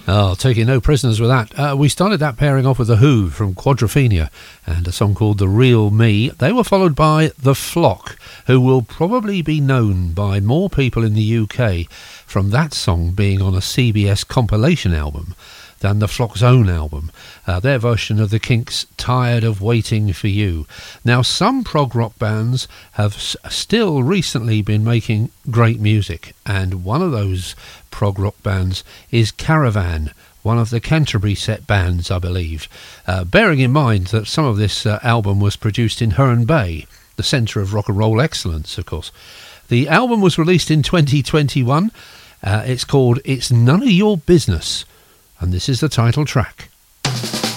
Oh, taking no prisoners with that. We started that pairing off with The Who from Quadrophenia and a song called The Real Me. They were followed by The Flock, who will probably be known by more people in the UK from that song being on a CBS compilation album than The Flock's own album, their version of the Kinks' Tired of Waiting for You. Now, some prog rock bands have still recently been making great music, and one of those prog rock bands is Caravan, one of the Canterbury set bands, I believe. Bearing in mind that some of this album was produced in Herne Bay, the centre of rock and roll excellence, of course. The album was released in 2021. It's called It's None of Your Business, and this is the title track.